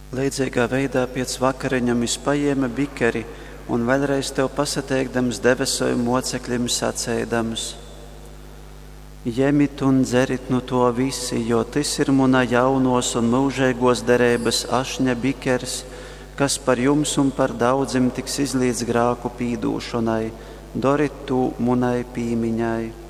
Līdzīgā veidā pēc vakariņam izpaiema bikeri un vēlreiz tev pasateikdams debesoju mocekļiem sacēdams: Jemit un dzerit no to visi, jo tas ir muna jaunos un mūžēgos derības ašņa bikers, kas par jums un par daudzim tiks izlīdz grāku pīdūšanai. Dorit to munai pīmiņai.